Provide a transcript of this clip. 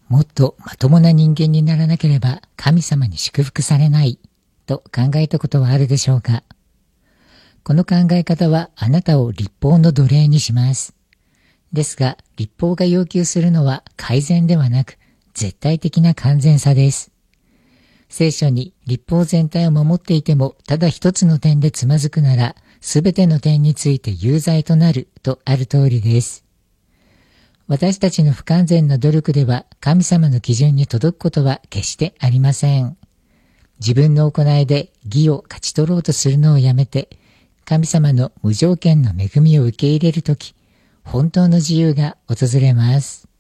もっとまともな人間にならなければ神様に祝福されないと考えたことはあるでしょうか。この考え方はあなたを律法の奴隷にします。ですが、律法が要求するのは改善ではなく、絶対的な完全さです。聖書に律法全体を守っていても、ただ一つの点でつまずくなら、すべての点について有罪となるとある通りです。私たちの不完全な努力では、神様の基準に届くことは決してありません。自分の行いで義を勝ち取ろうとするのをやめて、神様の無条件の恵みを受け入れるとき、本当の自由が訪れます。